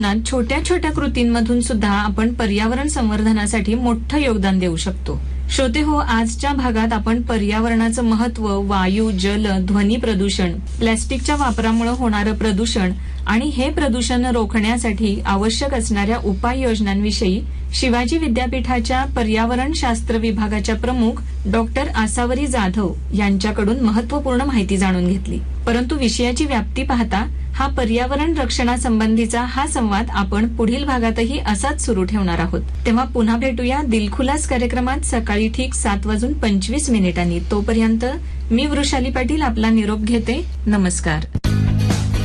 छोट्या छोट्या कृतींमधून सुद्धा आपण पर्यावरण संवर्धनासाठी मोठं योगदान देऊ शकतो. श्रोते हो, आजच्या भागात आपण पर्यावरणाचं महत्व, वायू, जल, ध्वनी प्रदूषण, प्लॅस्टिकच्या वापरामुळे होणारं प्रदूषण आणि हे प्रदूषण रोखण्यासाठी आवश्यक असणाऱ्या उपाययोजनांविषयी शिवाजी विद्यापीठाच्या पर्यावरण शास्त्र विभागाच्या प्रमुख डॉक्टर आसावरी जाधव यांच्याकडून महत्वपूर्ण माहिती जाणून घेतली. परंतु विषयाची व्याप्ती पाहता हा पर्यावरण रक्षणासंबंधीचा हा संवाद आपण पुढील भागातही असाच सुरू ठेवणार आहोत. तेव्हा पुन्हा भेटूया दिलखुलास कार्यक्रमात सकाळी ठीक 7:25 तोपर्यंत मी वृषाली पाटील आपला निरोप घेते. नमस्कार.